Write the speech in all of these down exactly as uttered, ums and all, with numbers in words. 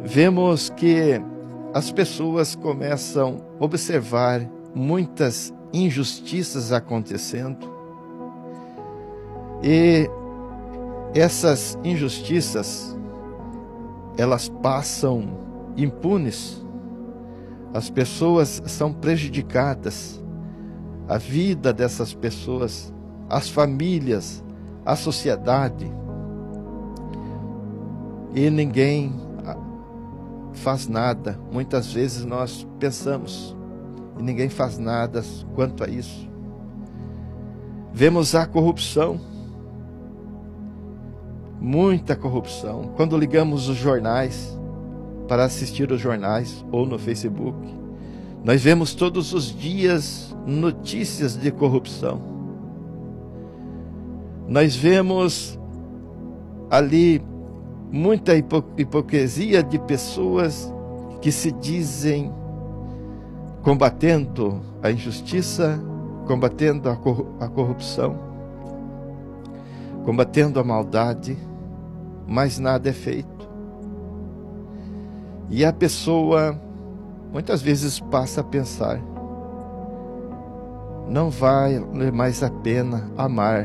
vemos que as pessoas começam a observar muitas injustiças acontecendo, e essas injustiças, elas passam impunes. As pessoas são prejudicadas, a vida dessas pessoas, as famílias, a sociedade, e ninguém faz nada. Muitas vezes nós pensamos e ninguém faz nada quanto a isso. Vemos a corrupção, muita corrupção. Quando ligamos os jornais para assistir os jornais ou no Facebook, nós vemos todos os dias notícias de corrupção. Nós vemos ali muita hipo- hipocrisia de pessoas que se dizem combatendo a injustiça, combatendo a, cor- a corrupção, combatendo a maldade, mas nada é feito. E a pessoa muitas vezes passa a pensar: não vale mais a pena amar,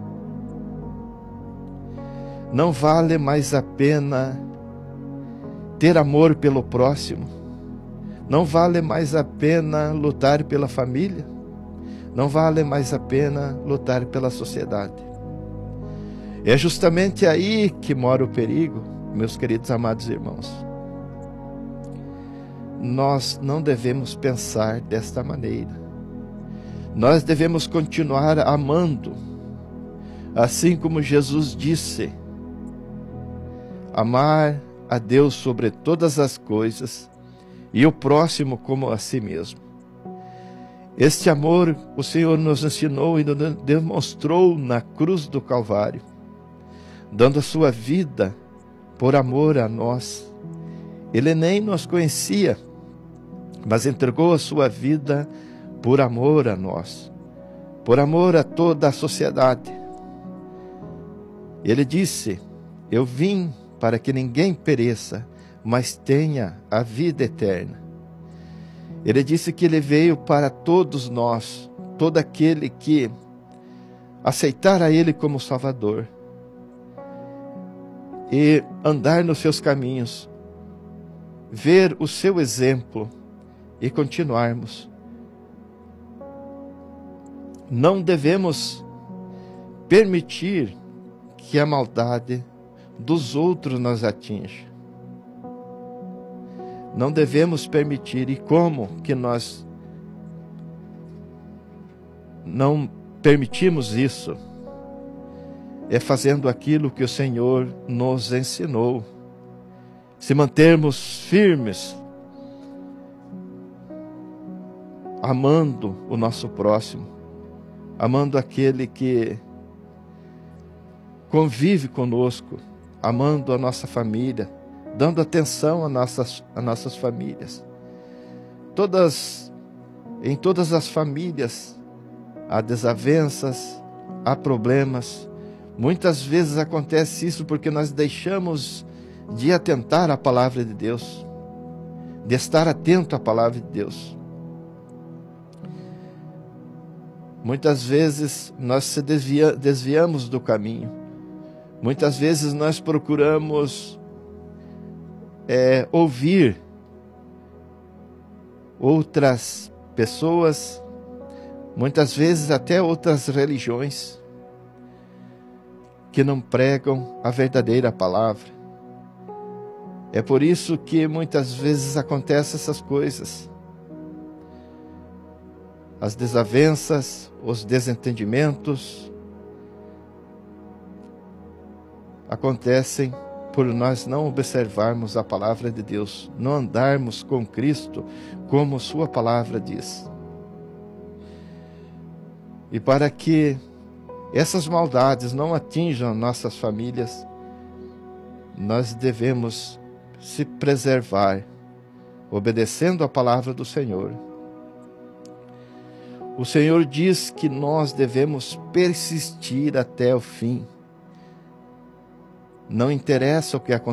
não vale mais a pena ter amor pelo próximo, não vale mais a pena lutar pela família, não vale mais a pena lutar pela sociedade. É justamente aí que mora o perigo, meus queridos amados irmãos. Nós não devemos pensar desta maneira. Nós devemos continuar amando, assim como Jesus disse: amar a Deus sobre todas as coisas e o próximo como a si mesmo. Este amor o Senhor nos ensinou e nos demonstrou na cruz do Calvário, dando a sua vida por amor a nós. Ele nem nos conhecia, mas entregou a sua vida por amor a nós, por amor a toda a sociedade. Ele disse: eu vim para que ninguém pereça, mas tenha a vida eterna. Ele disse que ele veio para todos nós, todo aquele que aceitar a ele como Salvador e andar nos seus caminhos, ver o seu exemplo e continuarmos. Não devemos permitir que a maldade dos outros nos atinja. Não devemos permitir. E como que nós não permitimos isso? É fazendo aquilo que o Senhor nos ensinou. Se mantermos firmes, amando o nosso próximo, amando aquele que convive conosco, amando a nossa família, dando atenção às nossas, às nossas famílias. Todas, em todas as famílias há desavenças, há problemas. Muitas vezes acontece isso porque nós deixamos de atentar à palavra de Deus, de estar atento à palavra de Deus. Muitas vezes nós se desvia, desviamos do caminho. Muitas vezes nós procuramos é, ouvir outras pessoas, muitas vezes até outras religiões, que não pregam a verdadeira palavra. É por isso que muitas vezes acontecem essas coisas. As desavenças, os desentendimentos acontecem por nós não observarmos a palavra de Deus, não andarmos com Cristo como sua palavra diz. E para que essas maldades não atinjam nossas famílias, nós devemos se preservar, obedecendo a palavra do Senhor. O Senhor diz que nós devemos persistir até o fim. Não interessa o que aconteça.